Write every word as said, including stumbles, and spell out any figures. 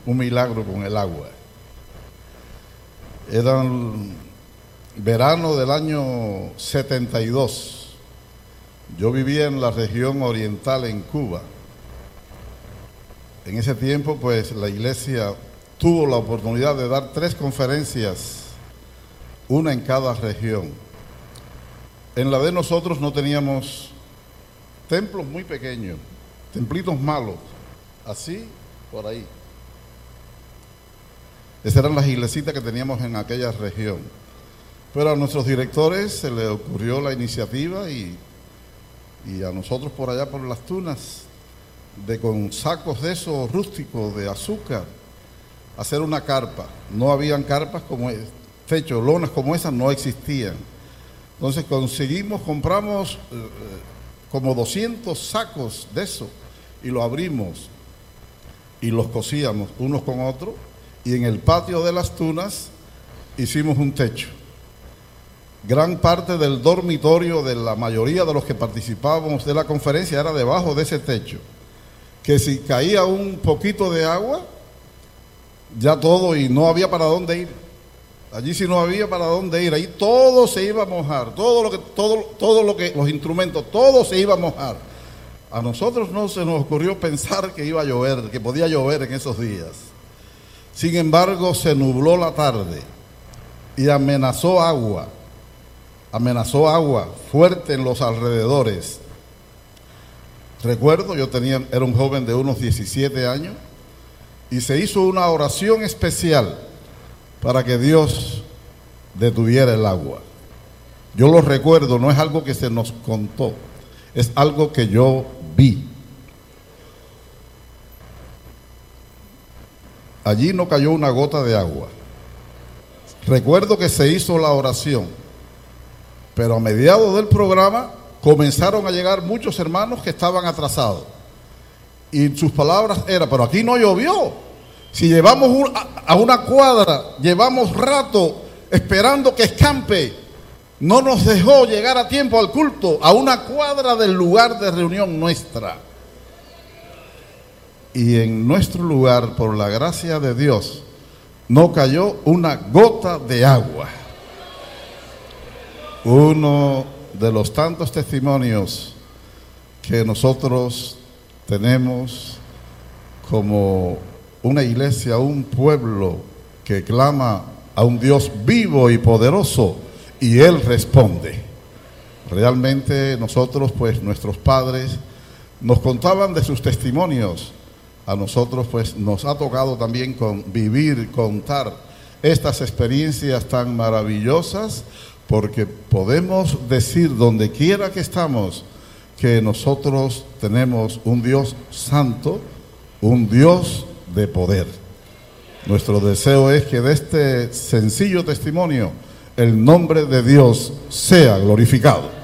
un milagro con el agua. Era el verano del año setenta y dos. Yo vivía en la región oriental en Cuba. En ese tiempo, pues, la iglesia tuvo la oportunidad de dar tres conferencias, una en cada región. En la de nosotros no teníamos templos muy pequeños, templitos malos, así por ahí. Esas eran las iglesitas que teníamos en aquella región. Pero a nuestros directores se les ocurrió la iniciativa y, y a nosotros por allá por las Tunas, de con sacos de esos rústicos de azúcar, hacer una carpa. No habían carpas como techo, lonas como esas no existían. Entonces conseguimos, compramos eh, como doscientos sacos de eso y lo abrimos y los cosíamos unos con otros, y en el patio de las Tunas hicimos un techo. Gran parte del dormitorio de la mayoría de los que participábamos de la conferencia era debajo de ese techo, que si caía un poquito de agua, ya todo, y no había para dónde ir. Allí sí no había para dónde ir, ahí todo se iba a mojar, todo lo que, todo, todo lo que, los instrumentos, todo se iba a mojar. A nosotros no se nos ocurrió pensar que iba a llover, que podía llover en esos días. Sin embargo, se nubló la tarde y amenazó agua, amenazó agua fuerte en los alrededores. Recuerdo, yo tenía, era un joven de unos diecisiete años, y se hizo una oración especial para que Dios detuviera el agua. Yo lo recuerdo, no es algo que se nos contó, es algo que yo vi. Allí no cayó una gota de agua. Recuerdo que se hizo la oración, pero a mediados del programa comenzaron a llegar muchos hermanos que estaban atrasados. Y sus palabras eran: pero aquí no llovió. Si llevamos un, a, a una cuadra, llevamos rato esperando que escampe. No nos dejó llegar a tiempo al culto, a una cuadra del lugar de reunión nuestra. Y en nuestro lugar, por la gracia de Dios, no cayó una gota de agua. Uno de los tantos testimonios que nosotros tenemos como una iglesia, un pueblo que clama a un Dios vivo y poderoso, y Él responde. Realmente nosotros, pues nuestros padres nos contaban de sus testimonios. A nosotros pues nos ha tocado también con vivir, contar estas experiencias tan maravillosas, porque podemos decir donde quiera que estamos que nosotros tenemos un Dios santo, un Dios de poder. Nuestro deseo es que de este sencillo testimonio el nombre de Dios sea glorificado.